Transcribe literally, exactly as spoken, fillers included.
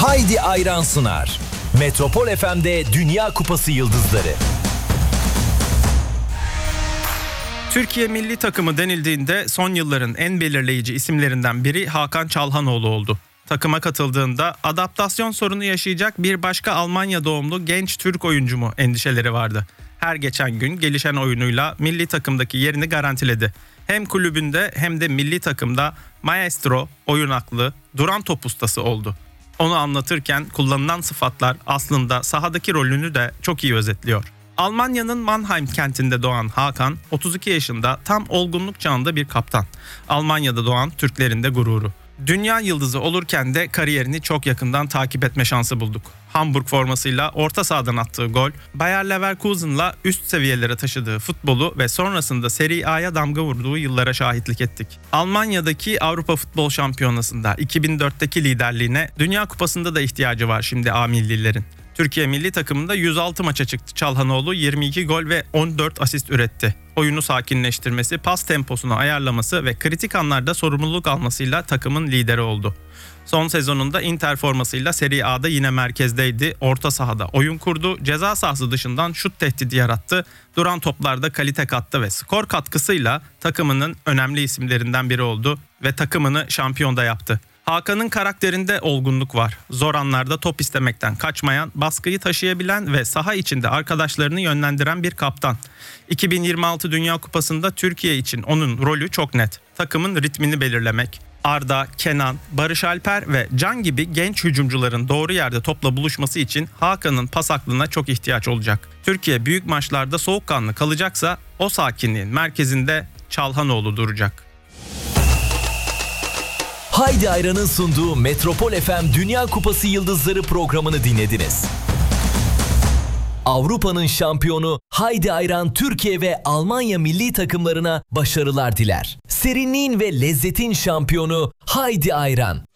Haydi Ayran sunar. Metropol F M'de Dünya Kupası Yıldızları. Türkiye milli takımı denildiğinde son yılların en belirleyici isimlerinden biri Hakan Çalhanoğlu oldu. Takıma katıldığında adaptasyon sorunu yaşayacak bir başka Almanya doğumlu genç Türk oyuncu mu endişeleri vardı. Her geçen gün gelişen oyunuyla milli takımdaki yerini garantiledi. Hem kulübünde hem de milli takımda maestro, oyun aklı, duran top ustası oldu. Onu anlatırken kullanılan sıfatlar aslında sahadaki rolünü de çok iyi özetliyor. Almanya'nın Mannheim kentinde doğan Hakan, otuz iki yaşında tam olgunluk çağında bir kaptan. Almanya'da doğan Türklerin de gururu. Dünya yıldızı olurken de kariyerini çok yakından takip etme şansı bulduk. Hamburg formasıyla orta sahadan attığı gol, Bayer Leverkusen'la üst seviyelere taşıdığı futbolu ve sonrasında Serie A'ya damga vurduğu yıllara şahitlik ettik. Almanya'daki Avrupa Futbol Şampiyonası'nda iki bin dörtteki liderliğine, Dünya Kupası'nda da ihtiyacı var şimdi A millilerin. Türkiye milli takımında yüz altı maça çıktı Çalhanoğlu, yirmi iki gol ve on dört asist üretti. Oyunu sakinleştirmesi, pas temposunu ayarlaması ve kritik anlarda sorumluluk almasıyla takımın lideri oldu. Son sezonunda Inter formasıyla Serie A'da yine merkezdeydi. Orta sahada oyun kurdu, ceza sahası dışından şut tehdidi yarattı, duran toplarda kalite kattı ve skor katkısıyla takımının önemli isimlerinden biri oldu ve takımını şampiyon da yaptı. Hakan'ın karakterinde olgunluk var. Zor anlarda top istemekten kaçmayan, baskıyı taşıyabilen ve saha içinde arkadaşlarını yönlendiren bir kaptan. iki bin yirmi altı Dünya Kupası'nda Türkiye için onun rolü çok net. Takımın ritmini belirlemek. Arda, Kenan, Barış Alper ve Can gibi genç hücumcuların doğru yerde topla buluşması için Hakan'ın pas aklına çok ihtiyaç olacak. Türkiye büyük maçlarda soğukkanlı kalacaksa o sakinliğin merkezinde Çalhanoğlu duracak. Haydi Ayran'ın sunduğu Metropol F M Dünya Kupası Yıldızları programını dinlediniz. Avrupa'nın şampiyonu Haydi Ayran Türkiye ve Almanya milli takımlarına başarılar diler. Serinliğin ve lezzetin şampiyonu Haydi Ayran.